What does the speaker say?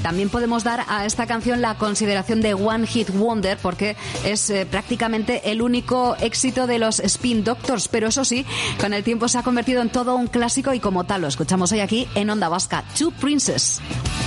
También podemos dar a esta canción la consideración de One Hit Wonder, porque es prácticamente el único éxito de los Spin Doctors, pero eso sí, con el tiempo se ha convertido en todo un clásico y como tal lo escuchamos hoy aquí en Onda Vasca. Two Princes.